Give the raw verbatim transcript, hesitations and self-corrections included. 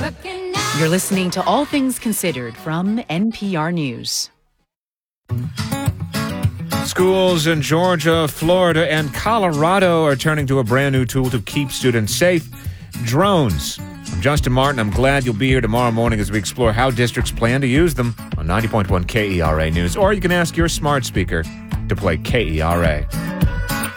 You're listening to All Things Considered from N P R News. Schools in Georgia, Florida, and Colorado are turning to a brand new tool to keep students safe: drones. I'm Justin Martin. I'm glad you'll be here tomorrow morning as we explore how districts plan to use them on ninety point one K E R A News. Or you can ask your smart speaker to play K E R A.